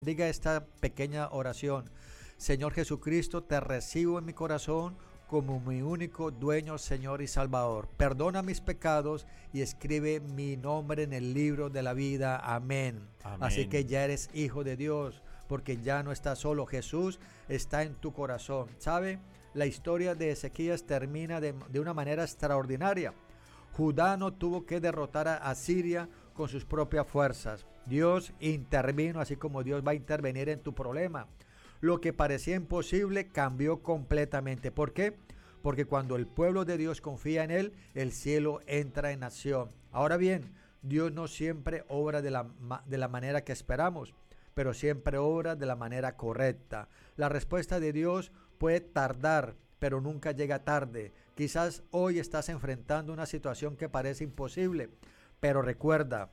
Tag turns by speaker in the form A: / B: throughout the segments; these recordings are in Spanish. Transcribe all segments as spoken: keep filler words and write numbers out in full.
A: Diga esta pequeña oración. Señor Jesucristo, te recibo en mi corazón como mi único dueño, Señor y Salvador. Perdona mis pecados y escribe mi nombre en el libro de la vida. Amén.
B: Amén.
A: Así que ya eres hijo de Dios, porque ya no estás solo. Jesús está en tu corazón. ¿Sabe? La historia de Ezequías termina de, de una manera extraordinaria. Judá no tuvo que derrotar a Asiria con sus propias fuerzas. Dios intervino, así como Dios va a intervenir en tu problema. Lo que parecía imposible cambió completamente. ¿Por qué? Porque cuando el pueblo de Dios confía en Él, el cielo entra en acción. Ahora bien, Dios no siempre obra de la, de la manera que esperamos, pero siempre obra de la manera correcta. La respuesta de Dios puede tardar, pero nunca llega tarde. Quizás hoy estás enfrentando una situación que parece imposible, pero recuerda,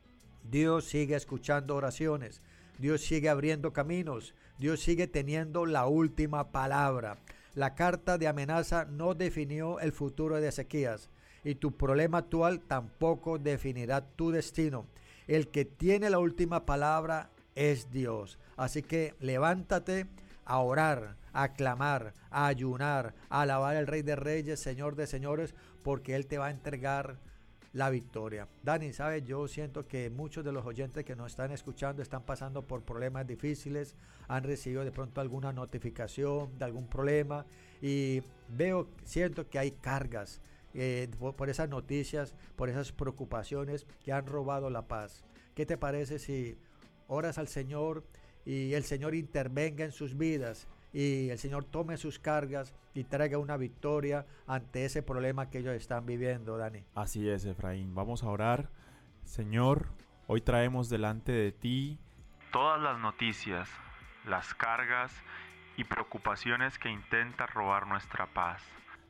A: Dios sigue escuchando oraciones, Dios sigue abriendo caminos, Dios sigue teniendo la última palabra. La carta de amenaza no definió el futuro de Ezequías y tu problema actual tampoco definirá tu destino. El que tiene la última palabra es Dios. Así que levántate a orar, a clamar, a ayunar, a alabar al Rey de Reyes, Señor de Señores, porque Él te va a entregar la victoria. Dani, ¿sabes? Yo siento que muchos de los oyentes que nos están escuchando están pasando por problemas difíciles, han recibido de pronto alguna notificación de algún problema y veo, siento que hay cargas eh, por, por esas noticias, por esas preocupaciones que han robado la paz. ¿Qué te parece si oras al Señor y el Señor intervenga en sus vidas y el Señor tome sus cargas y traiga una victoria ante ese problema que ellos están viviendo, Dani?
B: Así es, Efraín. Vamos a orar. Señor, hoy traemos delante de ti todas las noticias, las cargas y preocupaciones que intentan robar nuestra paz.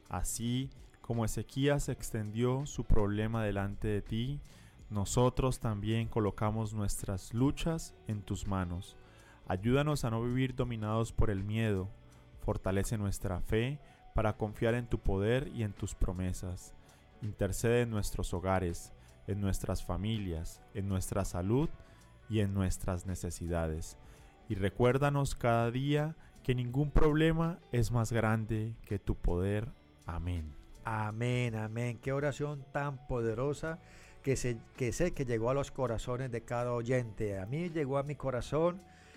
B: Así como Ezequías extendió su problema delante de ti, nosotros también colocamos nuestras luchas en tus manos. Ayúdanos a no vivir dominados por el miedo. Fortalece nuestra fe para confiar en tu poder y en tus promesas. Intercede en nuestros hogares, en nuestras familias, en nuestra salud y en nuestras necesidades. Y recuérdanos cada día que ningún problema es más grande que tu poder. Amén.
A: Amén, amén. Qué oración tan poderosa que, se, que sé que llegó a los corazones de cada oyente. A mí llegó a mi corazón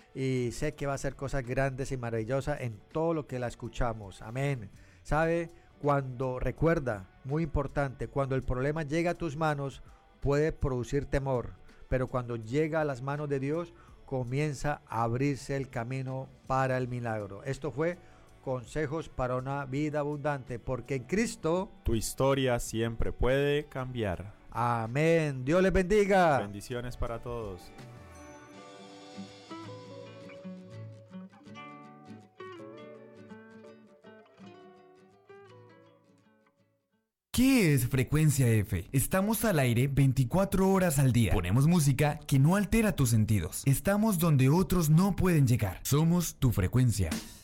A: y sé que va a hacer cosas grandes y maravillosas en todo lo que la escuchamos. Amén. ¿Sabe? Cuando, recuerda, muy importante, cuando el problema llega a tus manos puede producir temor, pero cuando llega a las manos de Dios comienza a abrirse el camino para el milagro. Esto fue Consejos para una vida abundante, porque en Cristo
B: tu historia siempre puede cambiar.
A: Amén. Dios les bendiga.
B: Bendiciones para todos.
C: ¿Qué es Frecuencia F? Estamos al aire veinticuatro horas al día. Ponemos música que no altera tus sentidos. Estamos donde otros no pueden llegar. Somos tu frecuencia.